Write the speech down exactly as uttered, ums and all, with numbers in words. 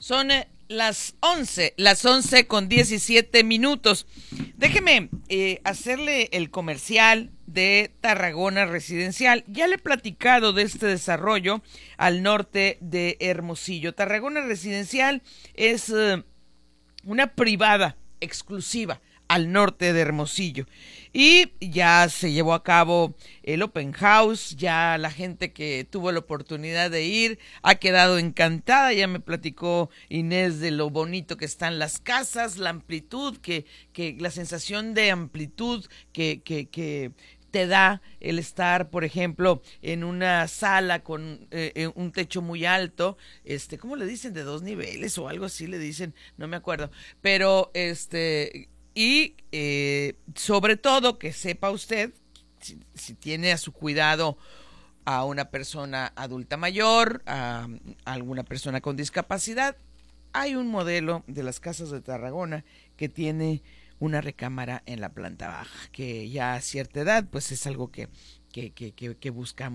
Son eh, las once, las once con diecisiete minutos. Déjeme eh, hacerle el comercial de Tarragona Residencial. Ya le he platicado de este desarrollo al norte de Hermosillo. Tarragona Residencial es eh, una privada exclusiva al norte de Hermosillo. Y ya se llevó a cabo el open house, ya la gente que tuvo la oportunidad de ir ha quedado encantada, ya me platicó Inés de lo bonito que están las casas, la amplitud, que, que la sensación de amplitud que, que, que te da el estar, por ejemplo, en una sala con eh, un techo muy alto, este, ¿cómo le dicen? De dos niveles o algo así le dicen, no me acuerdo, pero este y eh, sobre todo que sepa usted, si, si tiene a su cuidado a una persona adulta mayor, a, a alguna persona con discapacidad, hay un modelo de las casas de Tarragona que tiene una recámara en la planta baja, que ya a cierta edad pues es algo que, que, que, que, que buscamos.